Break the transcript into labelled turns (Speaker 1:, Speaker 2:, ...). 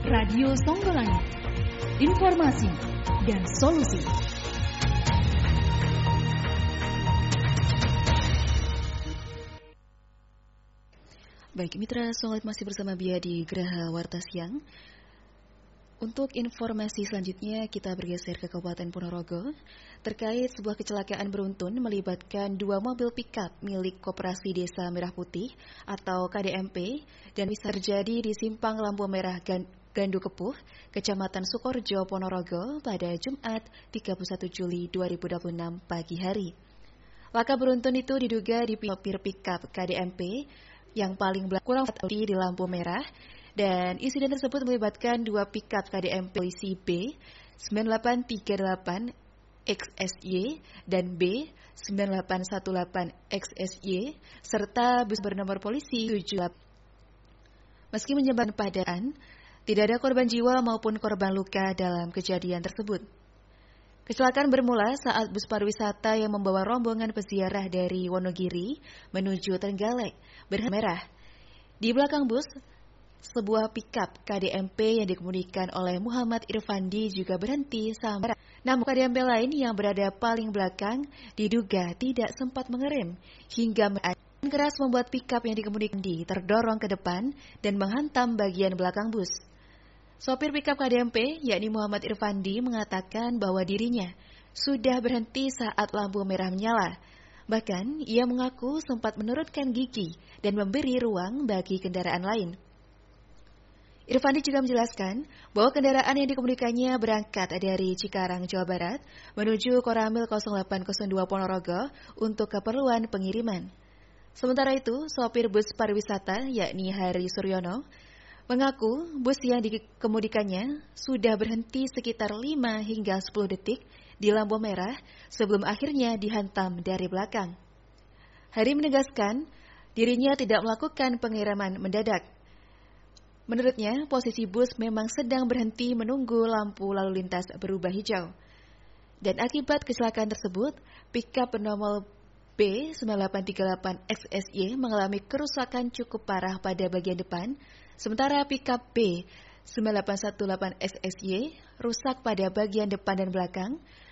Speaker 1: Radio Songgolangit, informasi dan solusi. Baik, mitra Songgolangit masih bersama Bia di Geraha Warta Siang. Untuk informasi selanjutnya kita bergeser ke Kabupaten Ponorogo terkait sebuah kecelakaan beruntun melibatkan dua mobil pickup milik Koperasi Desa Merah Putih atau KDMP dan bisa terjadi di Simpang Lampu Merah Gandu Kepuh, Kecamatan Sukorjo, Ponorogo pada Jumat 31 Juli 2026 pagi hari. Laka beruntun itu diduga di sopir pickup KDMP yang paling kurang di lampu merah. Dan insiden tersebut melibatkan dua pickup KDMP polisi B 9838 XSY dan B 9818 XSY serta bus bernomor polisi 78. Meski menyebabkan padaan, tidak ada korban jiwa maupun korban luka dalam kejadian tersebut. Kecelakaan bermula saat bus pariwisata yang membawa rombongan peziarah dari Wonogiri menuju Trenggalek berwarna merah. Di belakang bus, sebuah pickup KDMP yang dikemudikan oleh Muhammad Irfandi juga berhenti sampai. Namun KDMP lain yang berada paling belakang diduga tidak sempat mengerem hingga keras membuat pickup yang dikemudikan terdorong ke depan dan menghantam bagian belakang bus. Sopir pickup KDMP yakni Muhammad Irfandi mengatakan bahwa dirinya sudah berhenti saat lampu merah menyala. Bahkan ia mengaku sempat menurunkan gigi dan memberi ruang bagi kendaraan lain. Irfandi juga menjelaskan bahwa kendaraan yang dikemudikannya berangkat dari Cikarang, Jawa Barat menuju Koramil 0802 Ponorogo untuk keperluan pengiriman. Sementara itu, sopir bus pariwisata yakni Hari Suryono mengaku bus yang dikemudikannya sudah berhenti sekitar 5 hingga 10 detik di lampu merah sebelum akhirnya dihantam dari belakang. Hari menegaskan dirinya tidak melakukan pengiriman mendadak. Menurutnya, posisi bus memang sedang berhenti menunggu lampu lalu lintas berubah hijau. Dan akibat kecelakaan tersebut, pickup bernomor B9838 XSY mengalami kerusakan cukup parah pada bagian depan, sementara pickup B9818 XSY rusak pada bagian depan dan belakang,